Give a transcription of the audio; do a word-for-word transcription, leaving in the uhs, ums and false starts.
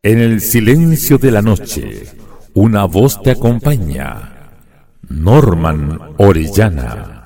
En el silencio de la noche, una voz te acompaña. Norman Orellana.